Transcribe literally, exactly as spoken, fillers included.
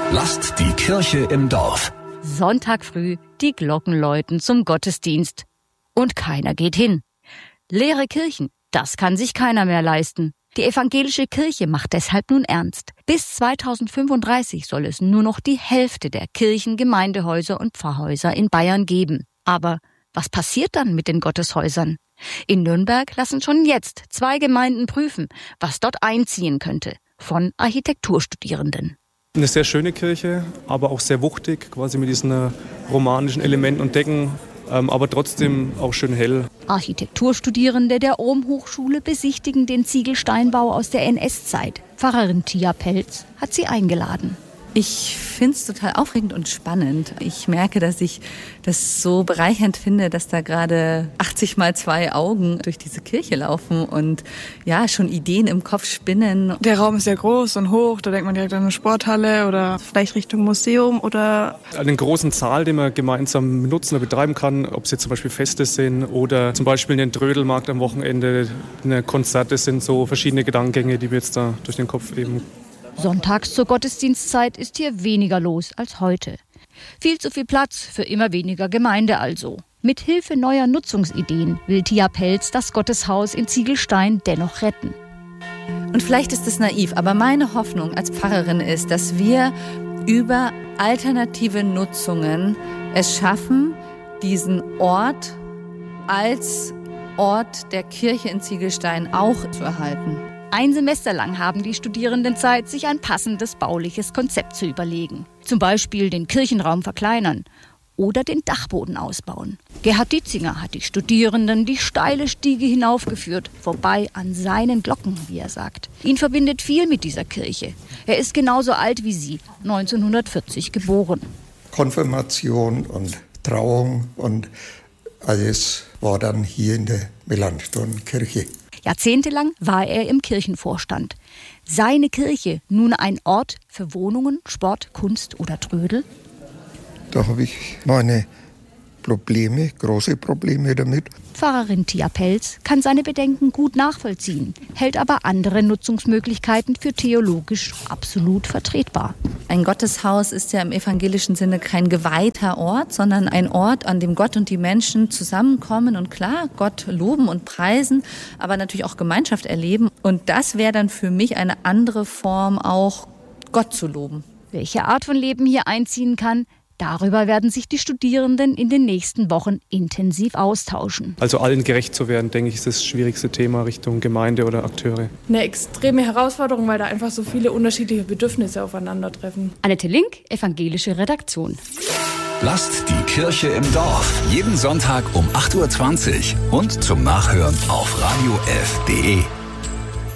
Lasst die Kirche im Dorf. Sonntag früh, die Glocken läuten zum Gottesdienst. Und keiner geht hin. Leere Kirchen, das kann sich keiner mehr leisten. Die evangelische Kirche macht deshalb nun ernst. Bis zweitausendfünfunddreißig soll es nur noch die Hälfte der Kirchen, Gemeindehäuser und Pfarrhäuser in Bayern geben. Aber was passiert dann mit den Gotteshäusern? In Nürnberg lassen schon jetzt zwei Gemeinden prüfen, was dort einziehen könnte, von Architekturstudierenden. Eine sehr schöne Kirche, aber auch sehr wuchtig, quasi mit diesen romanischen Elementen und Decken, ähm, aber trotzdem auch schön hell. Architekturstudierende der Ohm-Hochschule besichtigen den Ziegelsteinbau aus der N S-Zeit. Pfarrerin Tia Pelz hat sie eingeladen. Ich finde es total aufregend und spannend. Ich merke, dass ich das so bereichernd finde, dass da gerade achtzig mal zwei Augen durch diese Kirche laufen und ja, schon Ideen im Kopf spinnen. Der Raum ist ja groß und hoch, da denkt man direkt an eine Sporthalle oder vielleicht Richtung Museum oder... Einen großen Saal, den man gemeinsam nutzen oder betreiben kann, ob es jetzt zum Beispiel Feste sind oder zum Beispiel einen Trödelmarkt am Wochenende, eine Konzerte, sind so verschiedene Gedankengänge, die mir jetzt da durch den Kopf eben. Sonntags zur Gottesdienstzeit ist hier weniger los als heute. Viel zu viel Platz für immer weniger Gemeinde also. Mit Hilfe neuer Nutzungsideen will Tia Pelz das Gotteshaus in Ziegelstein dennoch retten. Und vielleicht ist es naiv, aber meine Hoffnung als Pfarrerin ist, dass wir über alternative Nutzungen es schaffen, diesen Ort als Ort der Kirche in Ziegelstein auch zu erhalten. Ein Semester lang haben die Studierenden Zeit, sich ein passendes bauliches Konzept zu überlegen. Zum Beispiel den Kirchenraum verkleinern oder den Dachboden ausbauen. Gerhard Dietzinger hat die Studierenden die steile Stiege hinaufgeführt, vorbei an seinen Glocken, wie er sagt. Ihn verbindet viel mit dieser Kirche. Er ist genauso alt wie sie, neunzehnhundertvierzig geboren. Konfirmation und Trauung und alles war dann hier in der Melanchthon-Kirche. Jahrzehntelang war er im Kirchenvorstand. Seine Kirche nun ein Ort für Wohnungen, Sport, Kunst oder Trödel? Da habe ich meine Probleme, große Probleme damit. Pfarrerin Tia Pelz kann seine Bedenken gut nachvollziehen, hält aber andere Nutzungsmöglichkeiten für theologisch absolut vertretbar. Ein Gotteshaus ist ja im evangelischen Sinne kein geweihter Ort, sondern ein Ort, an dem Gott und die Menschen zusammenkommen und klar, Gott loben und preisen, aber natürlich auch Gemeinschaft erleben. Und das wäre dann für mich eine andere Form, auch Gott zu loben. Welche Art von Leben hier einziehen kann, darüber werden sich die Studierenden in den nächsten Wochen intensiv austauschen. Also allen gerecht zu werden, denke ich, ist das schwierigste Thema Richtung Gemeinde oder Akteure. Eine extreme Herausforderung, weil da einfach so viele unterschiedliche Bedürfnisse aufeinandertreffen. Annette Link, evangelische Redaktion. Lasst die Kirche im Dorf. Jeden Sonntag um acht Uhr zwanzig und zum Nachhören auf radio f punkt de.